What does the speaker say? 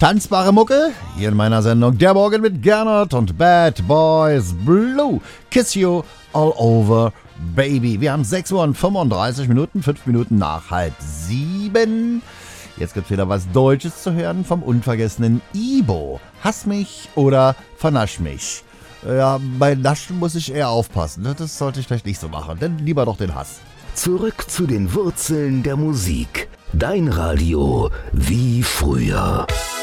tanzbare Mucke hier in meiner Sendung Der Morgen mit Gernot und Bad Boys Blue. Kiss you all over, baby. Wir haben 6 Uhr und 35 Minuten, 5 Minuten nach 6:30. Jetzt gibt's wieder was Deutsches zu hören vom unvergessenen Ibo. Hass mich oder vernasch mich. Ja, bei Naschen muss ich eher aufpassen. Das sollte ich vielleicht nicht so machen, denn lieber doch den Hass. Zurück zu den Wurzeln der Musik. Dein Radio wie früher.